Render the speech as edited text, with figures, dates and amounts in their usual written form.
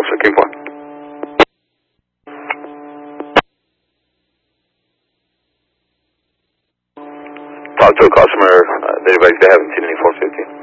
looking for. Talk to a customer, they haven't seen any 450.